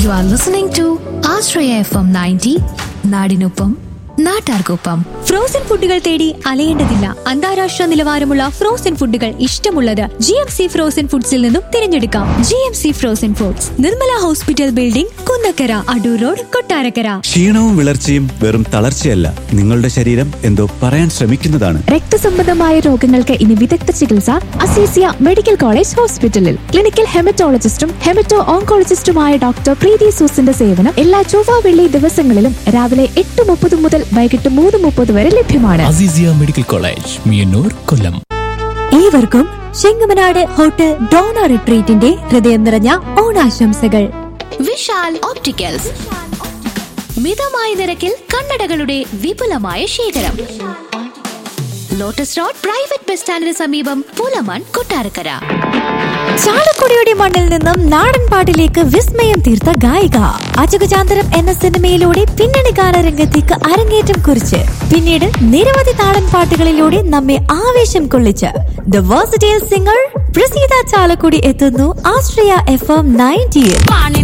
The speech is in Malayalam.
You are listening to Ashraya FM 90, നാടിനൊപ്പം നാട്ടാർക്കൊപ്പം. ഫ്രോസൺ ഫുഡുകൾ തേടി അലയേണ്ടതില്ല. അന്താരാഷ്ട്ര നിലവാരമുള്ള ഫ്രോസൺ ഫുഡുകൾ ഇഷ്ടമുള്ളത് GMC ഫ്രോസൺ ഫുഡ്സിൽ നിന്നും തിരഞ്ഞെടുക്കാം. GMC frozen foods, Nirmala hospital building, Kunnakkara, Adoor road, Kottarakkara. ക്ഷീണവും വിളർച്ചയും വെറും തളർച്ചയല്ല, നിങ്ങളുടെ ശരീരം എന്തോ പറയാൻ ശ്രമിക്കുന്നതാണ്. രക്തസംബന്ധമായ രോഗങ്ങൾക്ക് ഇനി വിദഗ്ധ ചികിത്സ അസീസിയ മെഡിക്കൽ കോളേജ് ഹോസ്പിറ്റലിൽ. ക്ലിനിക്കൽ ഹെമറ്റോളജിസ്റ്റും ഹെമറ്റോ ഓങ്കോളജിസ്റ്റുമായ ഡോക്ടർ പ്രീതി സൂസിന്റെ സേവനം എല്ലാ ചൊവ്വ വെള്ളി ദിവസങ്ങളിലും രാവിലെ 8:30 മുതൽ വൈകിട്ട് 3:30 വരെ ലഭ്യമാണ്. അസീസിയ മെഡിക്കൽ കോളേജ്, മിയന്നൂർ, കൊല്ലം. ഏവർക്കും ചെങ്ങമനാട് ഹോട്ടൽ ഡോണ റിട്രീറ്റിന്റെ ഹൃദയം നിറഞ്ഞ ഓണാശംസകൾ. വിശാൽ ഓപ്റ്റിക്കൽസ്, മിതമായ നിരക്കിൽ കണ്ണടകളുടെ വിപുലമായ ശേഖരം. ലോട്ടസ് റോഡ് പ്രൈവറ്റ് ബസ് സ്റ്റാൻഡിന് സമീപം, പുലമൺ, കൊട്ടാരക്കര. ചാലക്കുടിയുടെ മണ്ണിൽ നിന്നും നാടൻ പാട്ടിലേക്ക് വിസ്മയം തീർത്ത ഗായിക അജഗജാന്തരം എന്ന സിനിമയിലൂടെ പിന്നണി ഗാനരംഗത്തേക്ക് അരങ്ങേറ്റം കുറിച്ച് പിന്നീട് നിരവധി നാടൻ പാട്ടുകളിലൂടെ നമ്മെ ആവേശം കൊള്ളിച്ച് the versatile singer Praseetha Chalakudy എത്തുന്നു ആശ്രയ FM 90.